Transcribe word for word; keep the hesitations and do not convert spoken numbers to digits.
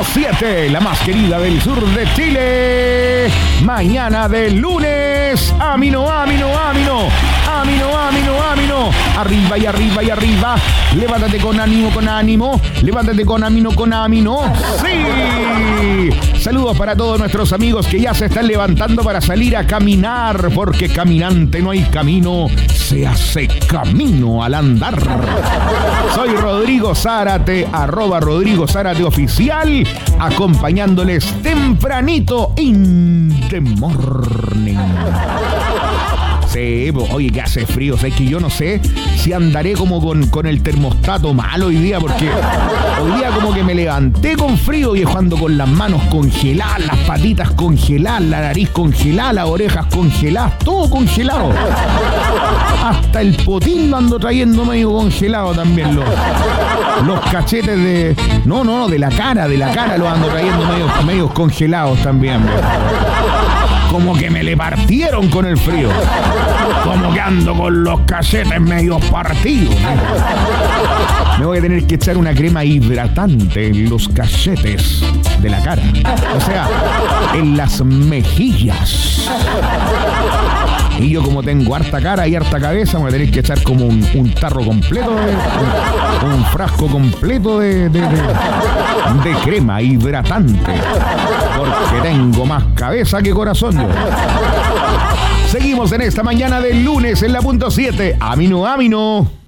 siete, la más querida del sur de Chile. Mañana de lunes. Amino, amino, amino. Amino, amino, amino. Arriba y arriba y arriba. Levántate con ánimo, con ánimo. Levántate con amino, con amino. ¡Sí! Saludos para todos nuestros amigos que ya se están levantando para salir a caminar, porque caminante no hay camino, se hace camino al andar. Soy Rodrigo Zárate, arroba Rodrigo Zárate Oficial, acompañándoles tempranito in the morning. Sí, oye, que hace frío, o sea, es que yo no sé si andaré como con, con el termostato malo hoy día, porque hoy día como que me levanté con frío, viejo, ando con las manos congeladas, las patitas congeladas, la nariz congelada, las orejas congeladas, todo congelado. Hasta el potín lo ando trayendo medio congelado también, los, los cachetes de... No, no, no, de la cara, de la cara lo ando trayendo medio, medio congelados también, viejo. Como que me le partieron con el frío. Como que ando con los cachetes medio partidos. Me voy a tener que echar una crema hidratante en los cachetes de la cara. O sea, en las mejillas. Y yo, como tengo harta cara y harta cabeza, me voy a tener que echar como un, un tarro completo, de, un, un frasco completo de, de, de, de crema hidratante. Porque tengo más cabeza que corazón yo. Seguimos en esta mañana del lunes en la punto siete. Amino, amino.